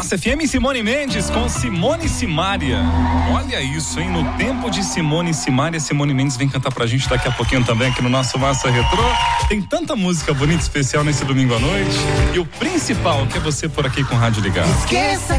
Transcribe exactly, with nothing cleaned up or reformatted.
Massa F M, Simone Mendes com Simone e Simária. Olha isso, hein? No tempo de Simone e Simária, Simone Mendes vem cantar pra gente daqui a pouquinho também aqui no nosso Massa Retrô. Tem tanta música bonita, especial nesse domingo à noite. E o principal, que é você por aqui com o rádio ligado. Esqueça